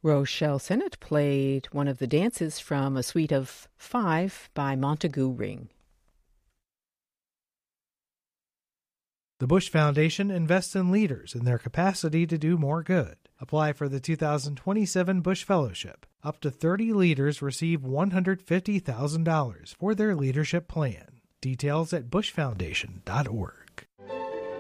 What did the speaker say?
Rochelle Sennett played one of the dances from a suite of 5 by Montague Ring. The Bush Foundation invests in leaders in their capacity to do more good. Apply for the 2027 Bush Fellowship. Up to 30 leaders receive $150,000 for their leadership plan. Details at bushfoundation.org.